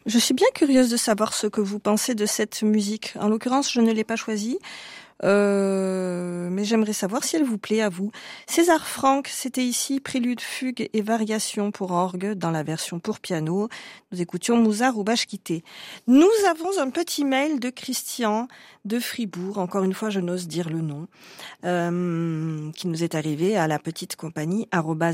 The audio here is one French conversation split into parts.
Je suis bien curieuse de savoir ce que vous pensez de cette musique. En l'occurrence, je ne l'ai pas choisie. Mais j'aimerais savoir si elle vous plaît à vous. César Franck, c'était ici Prélude, fugue et variation pour orgue dans la version pour piano. Nous écoutions Muzar ou Bashkité. Nous avons un petit mail de Christian de Fribourg, encore une fois je n'ose dire le nom, qui nous est arrivé à la petite compagnie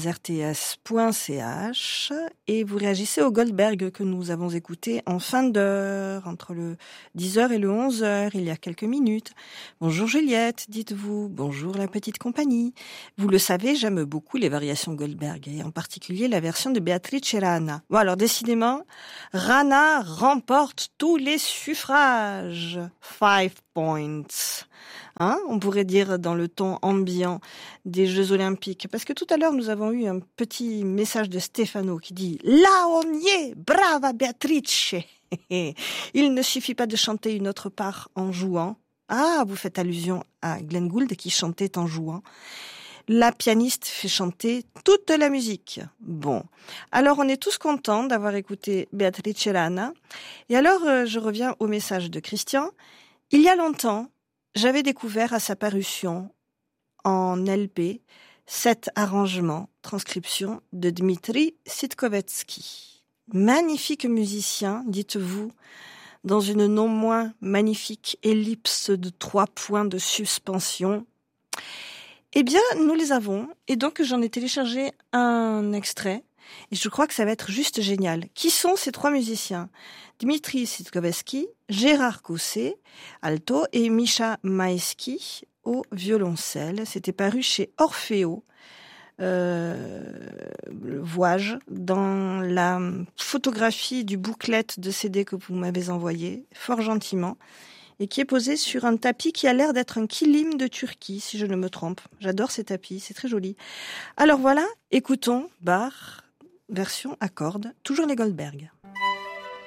@rts.ch, et vous réagissez au Goldberg que nous avons écouté en fin d'heure, entre le 10h et le 11h, il y a quelques minutes. Bonjour Juliette, dites-vous. Bonjour la petite compagnie. Vous le savez, j'aime beaucoup les variations Goldberg, et en particulier la version de Beatrice Rana. Bon, alors décidément, Rana remporte tous les suffrages. 5 points. Hein, on pourrait dire dans le ton ambiant des Jeux Olympiques. Parce que tout à l'heure, nous avons eu un petit message de Stefano qui dit « Là on y est, brava Beatrice !» Il ne suffit pas de chanter une autre part en jouant. Ah, vous faites allusion à Glenn Gould qui chantait en jouant. La pianiste fait chanter toute la musique. Bon, alors on est tous contents d'avoir écouté Beatrice Rana. Et alors, je reviens au message de Christian. Il y a longtemps, j'avais découvert à sa parution en LP cet arrangement, transcription de Dmitri Sitkovetsky. Magnifique musicien, dites-vous, dans une non moins magnifique ellipse de 3 points de suspension. Eh bien, nous les avons, et donc j'en ai téléchargé un extrait, et je crois que ça va être juste génial. Qui sont ces 3 musiciens ? Dmitri Sitkovetsky, Gérard Cousset, alto, et Misha Maïski au violoncelle. C'était paru chez Orfeo. Voyage dans la photographie du booklet de CD que vous m'avez envoyé fort gentiment, et qui est posé sur un tapis qui a l'air d'être un kilim de Turquie, si je ne me trompe. J'adore ces tapis, c'est très joli. Alors voilà, écoutons Bach, version à cordes, toujours les Goldberg.